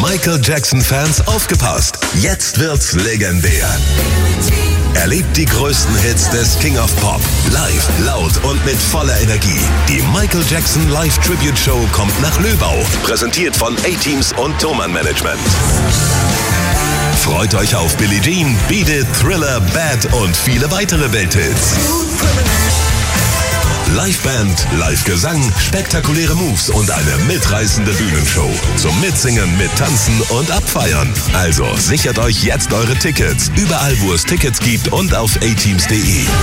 Michael Jackson-Fans aufgepasst. Jetzt wird's legendär. Erlebt die größten Hits des King of Pop. Live, laut und mit voller Energie. Die Michael Jackson Live Tribute Show kommt nach Löbau. Präsentiert von A-Teams und Thomann Management. Freut euch auf Billie Jean, Beat It, Thriller, Bad und viele weitere Welthits. Liveband, Live-Gesang, spektakuläre Moves und eine mitreißende Bühnenshow. Zum Mitsingen, Mittanzen und Abfeiern. Also sichert euch jetzt eure Tickets. Überall, wo es Tickets gibt und auf ateams.de.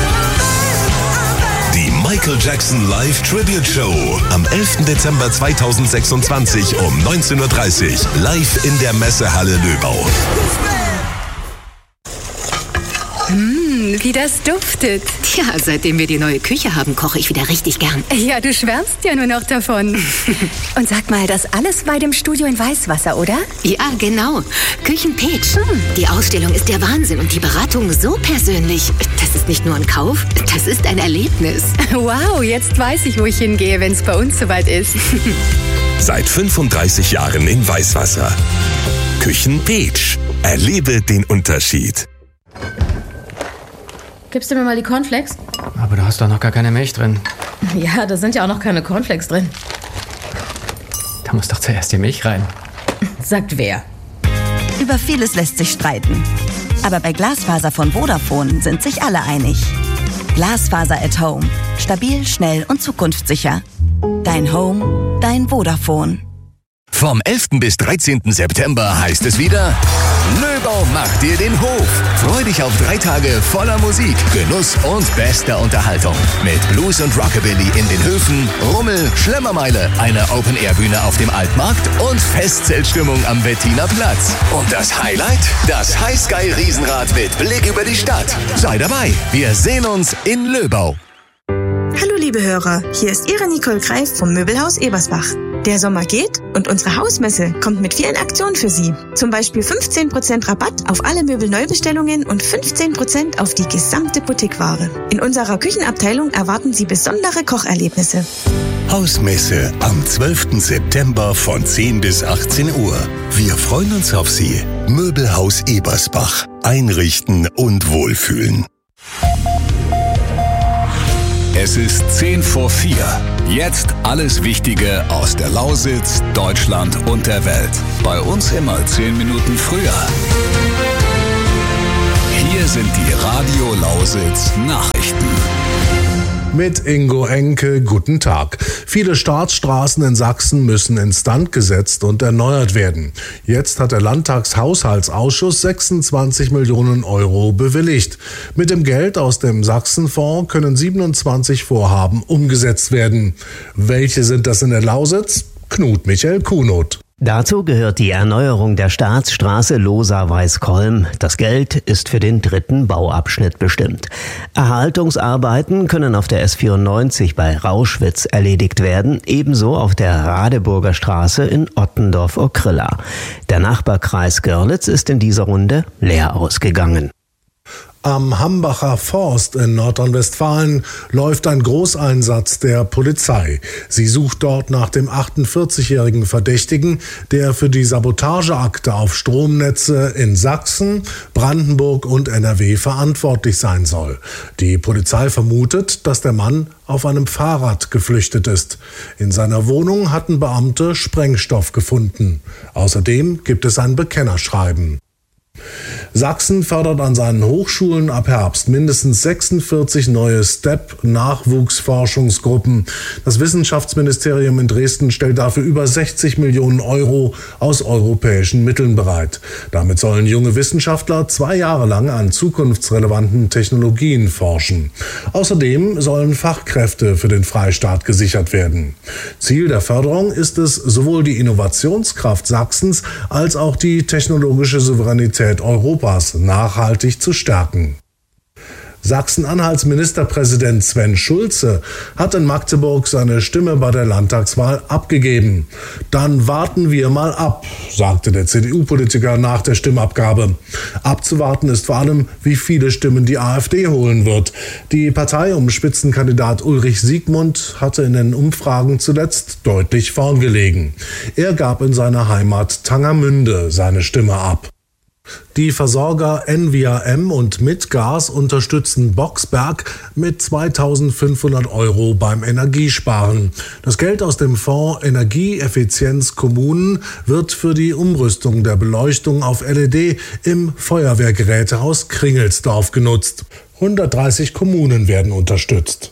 Die Michael Jackson Live Tribute Show. Am 11. Dezember 2026 um 19:30 Uhr. Live in der Messehalle Löbau. Wie das duftet. Tja, seitdem wir die neue Küche haben, koche ich wieder richtig gern. Ja, du schwärmst ja nur noch davon. Und sag mal, das alles bei dem Studio in Weißwasser, oder? Ja, genau. Küchenpeach. Die Ausstellung ist der Wahnsinn und die Beratung so persönlich. Das ist nicht nur ein Kauf, das ist ein Erlebnis. Wow, jetzt weiß ich, wo ich hingehe, wenn es bei uns soweit ist. Seit 35 Jahren in Weißwasser. Küchenpeach. Erlebe den Unterschied. Gibst du mir mal die Cornflakes? Aber du hast doch noch gar keine Milch drin. Ja, da sind ja auch noch keine Cornflakes drin. Da muss doch zuerst die Milch rein. Sagt wer? Über vieles lässt sich streiten. Aber bei Glasfaser von Vodafone sind sich alle einig. Glasfaser at Home. Stabil, schnell und zukunftssicher. Dein Home, dein Vodafone. Vom 11. bis 13. September heißt es wieder: Löbau macht dir den Hof. Freu dich auf 3 Tage voller Musik, Genuss und bester Unterhaltung. Mit Blues und Rockabilly in den Höfen, Rummel, Schlemmermeile, einer Open-Air-Bühne auf dem Altmarkt und Festzeltstimmung am Wettiner Platz. Und das Highlight? Das Highsky-Riesenrad mit Blick über die Stadt. Sei dabei, wir sehen uns in Löbau. Hallo liebe Hörer, hier ist Ihre Nicole Greif vom Möbelhaus Ebersbach. Der Sommer geht und unsere Hausmesse kommt mit vielen Aktionen für Sie. Zum Beispiel 15% Rabatt auf alle Möbelneubestellungen und 15% auf die gesamte Boutiqueware. In unserer Küchenabteilung erwarten Sie besondere Kocherlebnisse. Hausmesse am 12. September von 10 bis 18 Uhr. Wir freuen uns auf Sie. Möbelhaus Ebersbach. Einrichten und wohlfühlen. Es ist 3:10. Jetzt alles Wichtige aus der Lausitz, Deutschland und der Welt. Bei uns immer 10 Minuten früher. Hier sind die Radio Lausitz Nachrichten. Mit Ingo Enke, guten Tag. Viele Staatsstraßen in Sachsen müssen instand gesetzt und erneuert werden. Jetzt hat der Landtagshaushaltsausschuss 26 Millionen Euro bewilligt. Mit dem Geld aus dem Sachsenfonds können 27 Vorhaben umgesetzt werden. Welche sind das in der Lausitz? Knut Michael Kuhnot. Dazu gehört die Erneuerung der Staatsstraße Losa-Weißkolm. Das Geld ist für den 3. Bauabschnitt bestimmt. Erhaltungsarbeiten können auf der S94 bei Rauschwitz erledigt werden, ebenso auf der Radeburger Straße in Ottendorf-Okrilla. Der Nachbarkreis Görlitz ist in dieser Runde leer ausgegangen. Am Hambacher Forst in Nordrhein-Westfalen läuft ein Großeinsatz der Polizei. Sie sucht dort nach dem 48-jährigen Verdächtigen, der für die Sabotageakte auf Stromnetze in Sachsen, Brandenburg und NRW verantwortlich sein soll. Die Polizei vermutet, dass der Mann auf einem Fahrrad geflüchtet ist. In seiner Wohnung hatten Beamte Sprengstoff gefunden. Außerdem gibt es ein Bekennerschreiben. Sachsen fördert an seinen Hochschulen ab Herbst mindestens 46 neue STEP-Nachwuchsforschungsgruppen. Das Wissenschaftsministerium in Dresden stellt dafür über 60 Millionen Euro aus europäischen Mitteln bereit. Damit sollen junge Wissenschaftler 2 Jahre lang an zukunftsrelevanten Technologien forschen. Außerdem sollen Fachkräfte für den Freistaat gesichert werden. Ziel der Förderung ist es, sowohl die Innovationskraft Sachsens als auch die technologische Souveränität Europas nachhaltig zu stärken. Sachsen-Anhalts Ministerpräsident Sven Schulze hat in Magdeburg seine Stimme bei der Landtagswahl abgegeben. Dann warten wir mal ab, sagte der CDU-Politiker nach der Stimmabgabe. Abzuwarten ist vor allem, wie viele Stimmen die AfD holen wird. Die Partei um Spitzenkandidat Ulrich Siegmund hatte in den Umfragen zuletzt deutlich vorn gelegen. Er gab in seiner Heimat Tangermünde seine Stimme ab. Die Versorger NVAM und Mitgas unterstützen Boxberg mit 2.500 € beim Energiesparen. Das Geld aus dem Fonds Energieeffizienz Kommunen wird für die Umrüstung der Beleuchtung auf LED im Feuerwehrgerätehaus Kringelsdorf genutzt. 130 Kommunen werden unterstützt.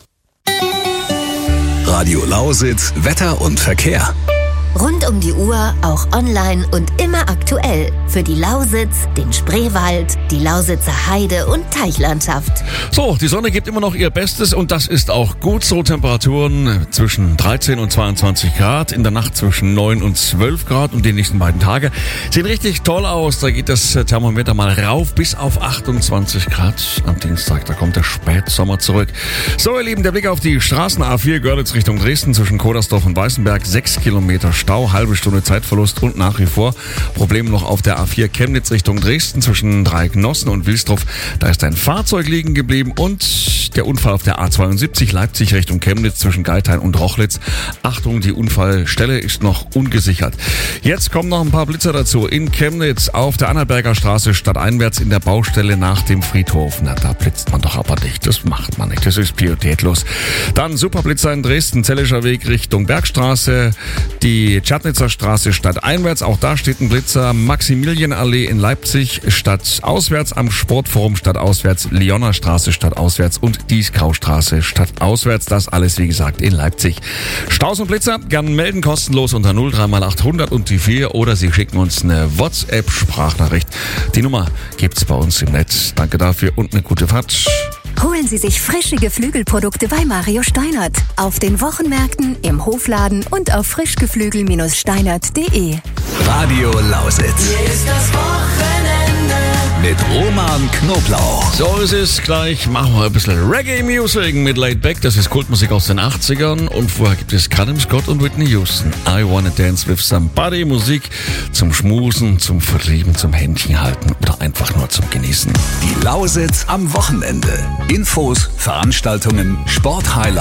Radio Lausitz, Wetter und Verkehr. Rund um die Uhr, auch online und immer aktuell. Für die Lausitz, den Spreewald, die Lausitzer Heide- und Teichlandschaft. So, die Sonne gibt immer noch ihr Bestes und das ist auch gut so. Temperaturen zwischen 13 und 22 Grad, in der Nacht zwischen 9 und 12 Grad und die nächsten beiden Tage sehen richtig toll aus. Da geht das Thermometer mal rauf bis auf 28 Grad. Am Dienstag, da kommt der Spätsommer zurück. So, ihr Lieben, der Blick auf die Straßen A4 Görlitz Richtung Dresden zwischen Kodersdorf und Weißenberg. 6 Kilometer Stau, halbe Stunde Zeitverlust und nach wie vor Probleme noch auf der A4 Chemnitz Richtung Dresden zwischen Dreiecknossen und Wilsdorf. Da ist ein Fahrzeug liegen geblieben und der Unfall auf der A72 Leipzig Richtung Chemnitz zwischen Geithain und Rochlitz. Achtung, die Unfallstelle ist noch ungesichert. Jetzt kommen noch ein paar Blitzer dazu. In Chemnitz auf der Annaberger Straße stadteinwärts in der Baustelle nach dem Friedhof. Na, da blitzt man doch aber nicht. Das macht man nicht. Das ist pietätlos. Dann Superblitzer in Dresden, Zellischer Weg Richtung Bergstraße. Die Tschadnitzer Straße stadteinwärts, auch da steht ein Blitzer. Maximilianallee in Leipzig stadtauswärts, am Sportforum stadtauswärts, Lyoner Straße stadtauswärts und Dieskaustraße stadtauswärts. Das alles, wie gesagt, in Leipzig. Staus und Blitzer, gern melden, kostenlos unter 03x800 und die 4 oder Sie schicken uns eine WhatsApp-Sprachnachricht. Die Nummer gibt's bei uns im Netz. Danke dafür und eine gute Fahrt. Holen Sie sich frische Geflügelprodukte bei Mario Steinert. Auf den Wochenmärkten, im Hofladen und auf frischgeflügel-steinert.de. Radio Lausitz. Hier ist das Wochenende. Mit Roman Knoblauch. So ist es. Gleich machen wir ein bisschen Reggae-Music mit Laid Back. Das ist Kultmusik aus den 80ern. Und vorher gibt es Adam Scott und Whitney Houston. I Wanna Dance with Somebody. Musik zum Schmusen, zum Verlieben, zum Händchen halten oder einfach nur zum Genießen. Die Lausitz am Wochenende. Infos, Veranstaltungen, Sporthighlights.